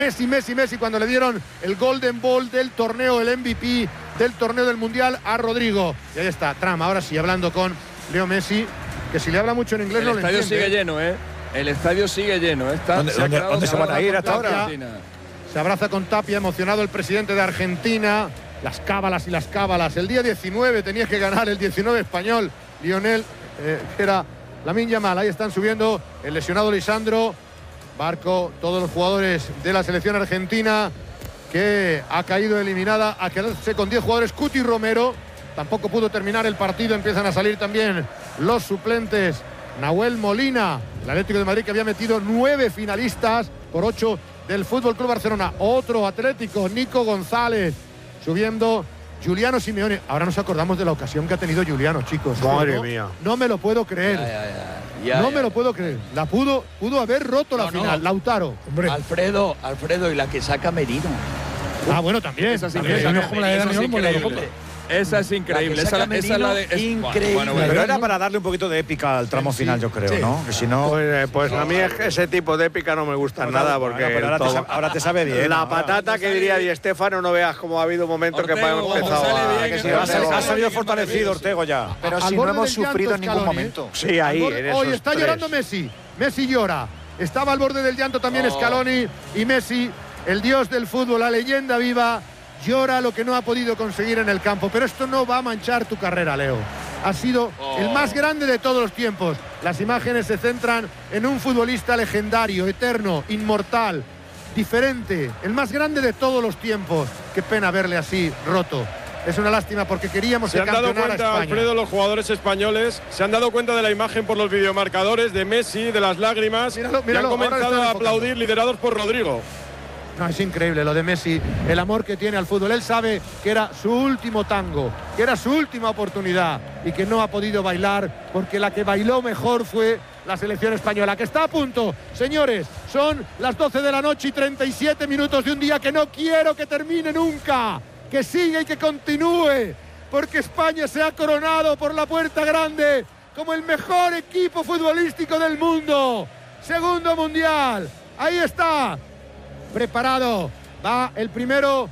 Messi cuando le dieron el Golden Ball del torneo, el MVP del torneo del Mundial a Rodrigo. Y ahí está, Trump, ahora sí, hablando con Leo Messi, que si le habla mucho en inglés no lo entiende. El estadio sigue lleno, ¿eh? El estadio sigue lleno. ¿Dónde se van a ir hasta ahora? Se abraza con Tapia, emocionado el presidente de Argentina. Las cábalas y las cábalas. El día 19 tenías que ganar, el 19 español. Lionel, que era Lamine Yamal. Ahí están subiendo el lesionado Lisandro. Barco, todos los jugadores de la selección argentina, que ha caído eliminada a quedarse con 10 jugadores. Cuti Romero tampoco pudo terminar el partido. Empiezan a salir también los suplentes. Nahuel Molina, el Atlético de Madrid, que había metido 9 finalistas por 8 del Fútbol Club Barcelona. Otro Atlético, Nico González, subiendo Giuliano Simeone. Ahora nos acordamos de la ocasión que ha tenido Giuliano, chicos. Madre mía. No me lo puedo creer. No me lo puedo creer. La pudo haber roto la final. Lautaro. Hombre. Alfredo, y la que saca Merino. Bueno, también. Esa es increíble. Esa es increíble. Esa es la de increíble. Pero era para darle un poquito de épica al tramo final, yo creo, ¿no? Que si no, pues a mí ese tipo de épica no me gusta nada, porque ahora te sabe bien. La patata que diría Di Stéfano, no veas cómo ha habido momentos que hemos empezado ha salido fortalecido Ortego ya. Pero si no hemos sufrido en ningún momento. Sí, ahí. Hoy está llorando Messi. Messi llora. Estaba al borde del llanto también Scaloni, y Messi, el dios del fútbol, la leyenda viva, llora lo que no ha podido conseguir en el campo. Pero esto no va a manchar tu carrera, Leo. Ha sido el más grande de todos los tiempos. Las imágenes se centran en un futbolista legendario, eterno, inmortal, diferente, el más grande de todos los tiempos. Qué pena verle así, roto. Es una lástima porque queríamos que campeonara España. Se han dado cuenta, Alfredo, los jugadores españoles, se han dado cuenta de la imagen por los videomarcadores de Messi, de las lágrimas, y han comenzado a aplaudir, liderados por Rodrigo. No, es increíble lo de Messi, el amor que tiene al fútbol. Él sabe que era su último tango, que era su última oportunidad y que no ha podido bailar, porque la que bailó mejor fue la selección española, que está a punto. Señores, son las 12 de la noche y 37 minutos de un día que no quiero que termine nunca, que siga y que continúe, porque España se ha coronado por la puerta grande como el mejor equipo futbolístico del mundo. Segundo mundial, ahí está. Preparado, va el primero,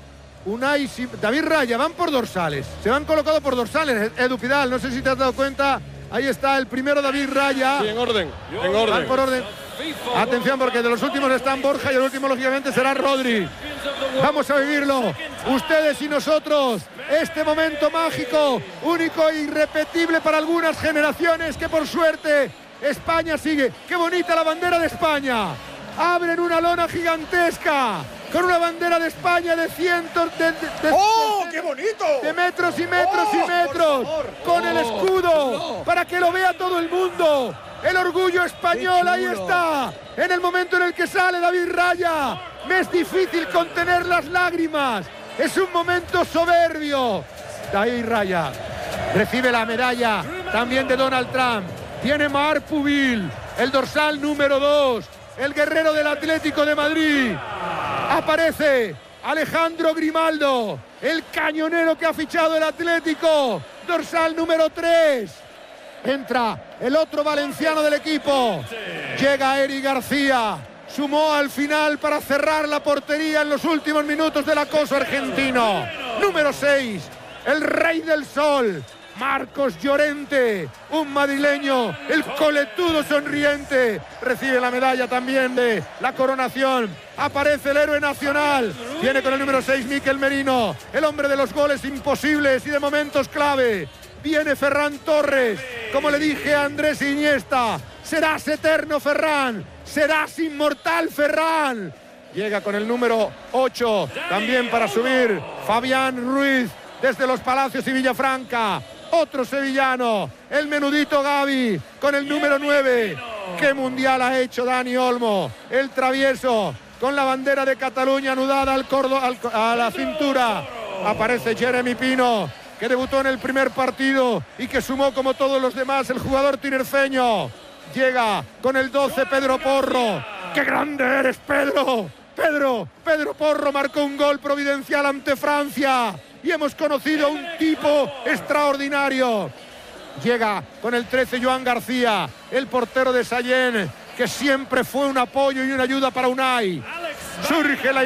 David Raya, van por dorsales, se van colocado por dorsales, Edu Pidal, no sé si te has dado cuenta, ahí está el primero David Raya. Sí, en orden. Van por orden. Atención, porque de los últimos están Borja y el último lógicamente será Rodri. Vamos a vivirlo, ustedes y nosotros, este momento mágico, único e irrepetible para algunas generaciones, que por suerte España sigue. ¡Qué bonita la bandera de España! Abren una lona gigantesca con una bandera de España de cientos ¡oh, qué bonito! De metros y metros y metros, con el escudo, para que lo vea todo el mundo. El orgullo español, ahí está. En el momento en el que sale David Raya, me es difícil contener las lágrimas. Es un momento soberbio. David Raya recibe la medalla también de Donald Trump. Tiene Mar Pubil, el dorsal número 2. El guerrero del Atlético de Madrid. Aparece Alejandro Grimaldo, el cañonero que ha fichado el Atlético, dorsal número 3. Entra el otro valenciano del equipo. Llega Eric García. Sumó al final para cerrar la portería en los últimos minutos del acoso argentino. Número 6, el rey del sol, Marcos Llorente, un madrileño, el coletudo sonriente, recibe la medalla también de la coronación. Aparece el héroe nacional, viene con el número 6 Mikel Merino, el hombre de los goles imposibles y de momentos clave. Viene Ferran Torres, como le dije a Andrés Iniesta, serás eterno Ferran, serás inmortal Ferran. Llega con el número 8, también para subir Fabián Ruiz desde Los Palacios y Villafranca. Otro sevillano, el menudito Gavi, con el número 9. ¡Qué mundial ha hecho Dani Olmo! El travieso, con la bandera de Cataluña anudada a la cintura. Aparece Jeremy Pino, que debutó en el primer partido y que sumó como todos los demás, el jugador tinerfeño. Llega con el 12 Pedro Porro. ¡Qué grande eres, Pedro! Pedro Porro marcó un gol providencial ante Francia. Y hemos conocido a un tipo extraordinario. Llega con el 13 Joan García, el portero de Sallent, que siempre fue un apoyo y una ayuda para Unai. Surge la